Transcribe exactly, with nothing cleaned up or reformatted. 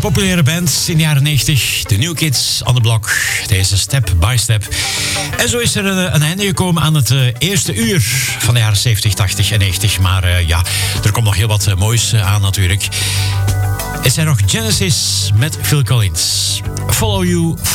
Populaire band in de jaren negentig. De New Kids on the Block. Deze Step by Step. En zo is er een, een einde gekomen aan het uh, eerste uur van de jaren zeventig, tachtig en negentig. Maar uh, ja, er komt nog heel wat uh, moois uh, aan natuurlijk. Het zijn nog Genesis met Phil Collins. Follow You.